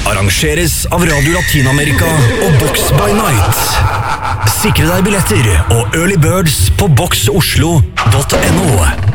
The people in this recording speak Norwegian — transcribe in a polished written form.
arrangeres av Radio Latinamerika og Box by Night. Sikre deg billetter og early birds på boxoslo.no.